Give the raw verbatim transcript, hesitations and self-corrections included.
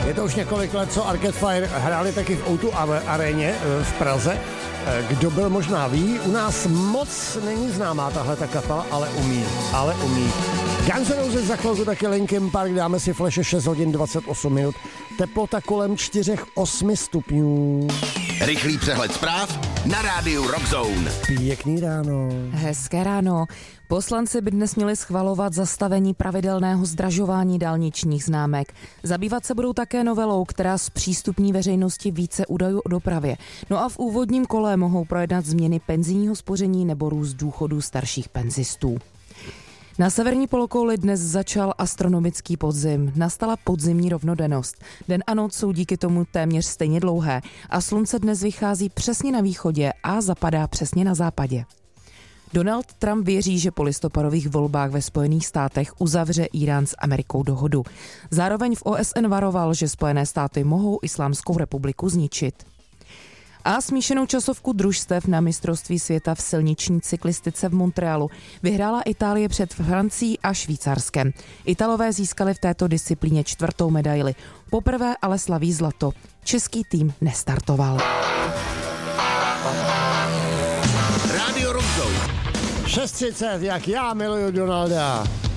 Je to už několik let, co Arcade Fire hráli taky v ó dva aréně v Praze. Kdo byl, možná ví, u nás moc není známá tahle ta kapela, ale umí, ale umí. Guns N' Roses za chvilku taky Linkin Park, dáme si flashe šest hodin dvacet osm minut, teplota kolem čtyři až osm stupňů. Rychlý přehled zpráv na rádiu Rock Zone. Pěkný ráno. Hezké ráno. Poslanci by dnes měli schvalovat zastavení pravidelného zdražování dálničních známek. Zabývat se budou také novelou, která zpřístupní veřejnosti více údajů o dopravě. No a v úvodním kole mohou projednat změny penzijního spoření nebo růst důchodů starších penzistů. Na severní polokouli dnes začal astronomický podzim. Nastala podzimní rovnodennost. Den a noc jsou díky tomu téměř stejně dlouhé a slunce dnes vychází přesně na východě a zapadá přesně na západě. Donald Trump věří, že po listopadových volbách ve Spojených státech uzavře Irán s Amerikou dohodu. Zároveň v O S N varoval, že Spojené státy mohou Islámskou republiku zničit. A smíšenou časovku družstev na mistrovství světa v silniční cyklistice v Montrealu vyhrála Itálie před Francií a Švýcarskem. Italové získali v této disciplíně čtvrtou medaili. Poprvé ale slaví zlato. Český tým nestartoval. Rádio Rock Zone. šest třicet, jak já miluju Donalda.